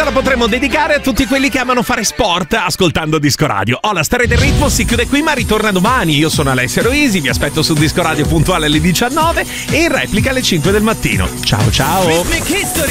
la potremmo dedicare a tutti quelli che amano fare sport ascoltando Disco Radio. La storia del ritmo si chiude qui, ma ritorna domani. Io sono Alessio Roisi, vi aspetto su Disco Radio puntuale alle 19 e in replica alle 5 del mattino. Ciao ciao.